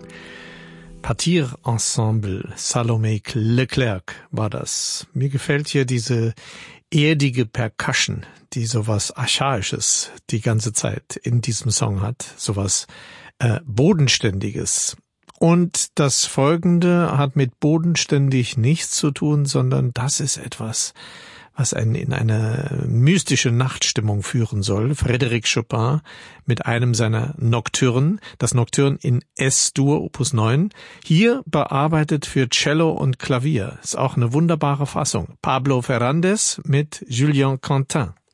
Partir Ensemble, Salomé Leclerc war das. Mir gefällt hier diese erdige Percussion, die sowas Archaisches die ganze Zeit in diesem Song hat, sowas Bodenständiges. Und das Folgende hat mit bodenständig nichts zu tun, sondern das ist etwas, was einen in eine mystische Nachtstimmung führen soll. Frédéric Chopin mit einem seiner Nocturnen, das Nocturne in S-Dur, Opus 9, hier bearbeitet für Cello und Klavier. Ist auch eine wunderbare Fassung. Pablo Fernández mit Julien Quentin.